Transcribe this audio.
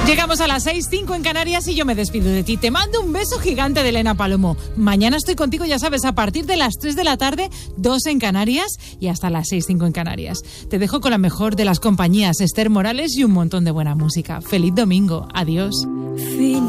Llegamos a las 6:05 en Canarias y yo me despido de ti. Te mando un beso gigante de Elena Palomo. Mañana estoy contigo, ya sabes, a partir de las 3 de la tarde, 2 en Canarias y hasta las 6:05 en Canarias. Te dejo con la mejor de las compañías, Esther Morales, y un montón de buena música. Feliz domingo. Adiós.